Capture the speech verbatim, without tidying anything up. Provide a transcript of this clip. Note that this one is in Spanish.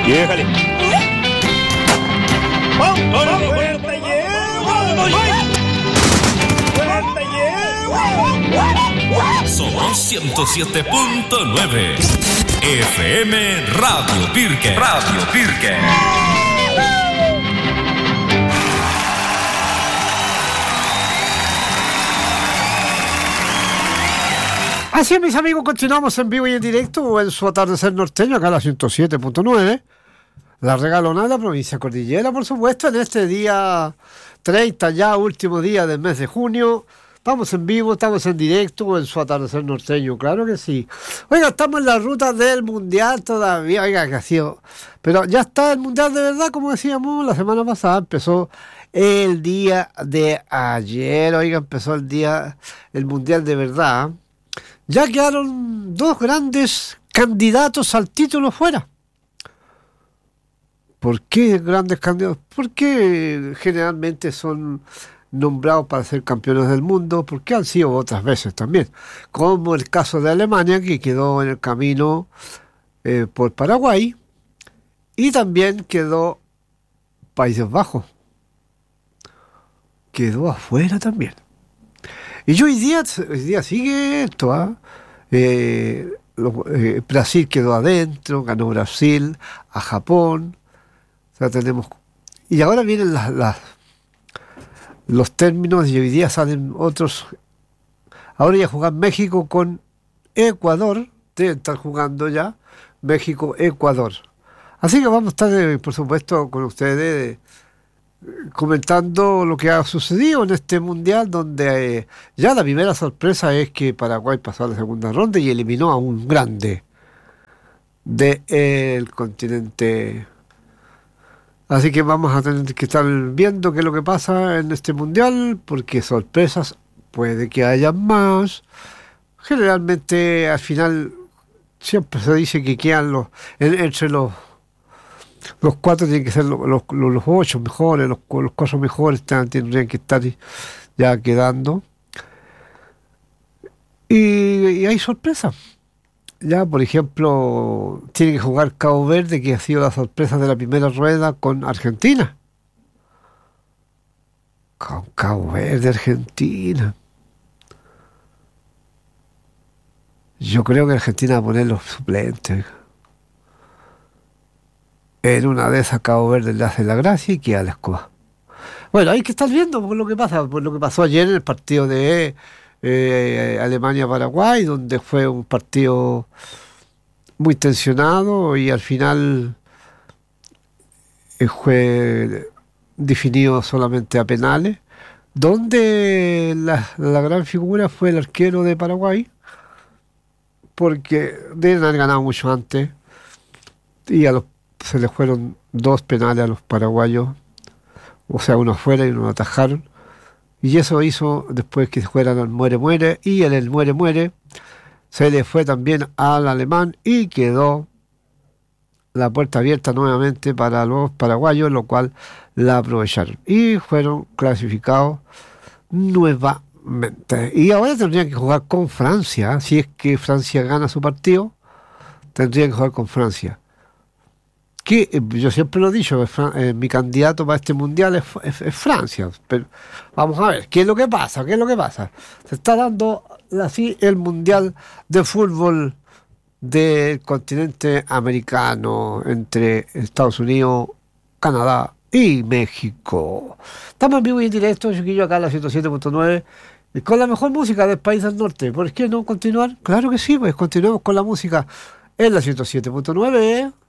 Y déjale. ¡Vamos! ¡Vamos! ¡Fuerte llevo! Somos ciento siete punto nueve F M Radio Pirque. Radio Pirque. Así es, mis amigos, continuamos en vivo y en directo en su atardecer norteño, acá a la ciento siete punto nueve. La regalona de la provincia Cordillera, por supuesto, en este día treinta, ya último día del mes de junio. Estamos en vivo, estamos en directo en su atardecer norteño, claro que sí. Oiga, estamos en la ruta del Mundial todavía, oiga, que ha sido... Pero ya está el Mundial de verdad, como decíamos, la semana pasada empezó el día de ayer, oiga, empezó el día, el Mundial de verdad. Ya quedaron dos grandes candidatos al título fuera. ¿Por qué grandes candidatos? Porque generalmente son nombrados para ser campeones del mundo, porque han sido otras veces también, como el caso de Alemania, que quedó en el camino eh, por Paraguay, y también quedó Países Bajos, quedó afuera también. Y hoy día, hoy día sigue esto, ¿eh? Eh, lo, eh, Brasil quedó adentro, ganó Brasil, a Japón, o sea, tenemos... Y ahora vienen las, las los términos y hoy día salen otros. Ahora ya juegan México con Ecuador, deben estar jugando ya México-Ecuador. Así que vamos a estar, eh, por supuesto, con ustedes eh, comentando lo que ha sucedido en este Mundial, donde eh, ya la primera sorpresa es que Paraguay pasó a la segunda ronda y eliminó a un grande del eh, continente. Así que vamos a tener que estar viendo qué es lo que pasa en este Mundial, porque sorpresas puede que haya más. Generalmente al final siempre se dice que quedan los en, entre los los cuatro tienen que ser los, los, los ocho mejores, los, los cuatro mejores tendrían que estar ya quedando. Y, y hay sorpresas. Ya, por ejemplo, tiene que jugar Cabo Verde, que ha sido la sorpresa de la primera rueda, con Argentina. Con Cabo Verde, Argentina. Yo creo que Argentina va a poner los suplentes. En una de esas Cabo Verde le hace la gracia y queda la escoba. Bueno, hay que estar viendo por lo que pasa, por lo que pasó ayer en el partido de... Eh, Alemania-Paraguay, donde fue un partido muy tensionado y al final eh, fue definido solamente a penales, donde la, la gran figura fue el arquero de Paraguay, porque deben haber ganado mucho antes y a los, se les fueron dos penales a los paraguayos, o sea, uno afuera y uno atajaron. Y eso hizo después que fueran al muere-muere, y en el muere-muere se le fue también al alemán y quedó la puerta abierta nuevamente para los paraguayos, lo cual la aprovecharon. Y fueron clasificados nuevamente. Y ahora tendrían que jugar con Francia, si es que Francia gana su partido, tendrían que jugar con Francia. Que eh, yo siempre lo he dicho, eh, mi candidato para este mundial es, es, es Francia, pero vamos a ver, ¿qué es lo que pasa? ¿Qué es lo que pasa? Se está dando así el mundial de fútbol del continente americano entre Estados Unidos, Canadá y México. Estamos en vivo y en directo, chiquillo, acá en la ciento siete punto nueve, con la mejor música del país del norte. ¿Por qué no continuar? Claro que sí, pues continuemos con la música en la ciento siete punto nueve.